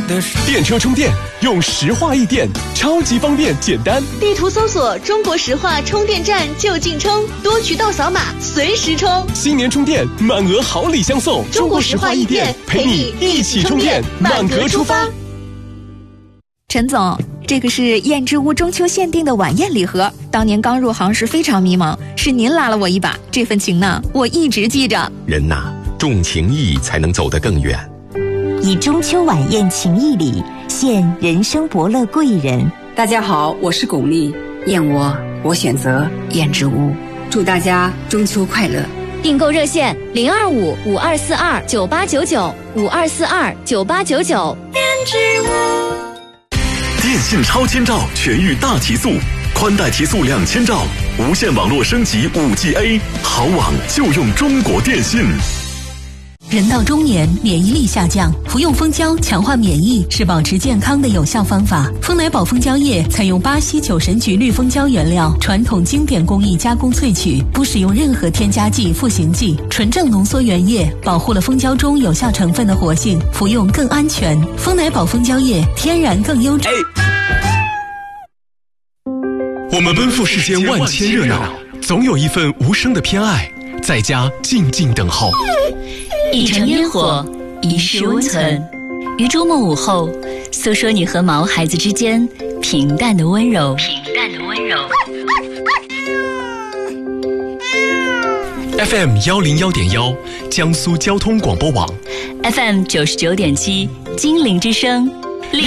的是电车充电用石化易电，超级方便简单。 地图搜索中国石化充电站就近充，多渠道扫码随时充。 新年充电满额好礼相送， 中国石化易电陪你一起充电，满格出发。 陈总，这个是燕之屋中秋限定的晚宴礼盒，当年刚入行时非常迷茫，是您拉了我一把，这份情呢，我一直记着。 人呐，重情义才能走得更远。 以中秋晚宴情谊礼，献人生伯乐贵人。 大家好，我是巩俐，燕我选择燕之屋，祝大家中秋快乐。 订购热线025524298899，52429899。燕之屋。 电信超千兆全域大提速，宽带提速2000兆，无线网络升级 5G A， 好网就用中国电信。 人到中年，免疫力下降，服用蜂胶强化免疫是保持健康的有效方法。蜂奶宝蜂胶液采用巴西酒神菊绿蜂胶原料，传统经典工艺加工萃取，不使用任何添加剂、赋形剂，纯正浓缩原液，保护了蜂胶中有效成分的活性，服用更安全。蜂奶宝蜂胶液天然更优质。 我们奔赴世间万千热闹，总有一份无声的偏爱，在家静静等候。 一城烟火，一世温存。于周末午后，诉说你和毛孩子之间平淡的温柔。 FM 101.1，江苏交通广播网。 FM 99.7，金陵之声。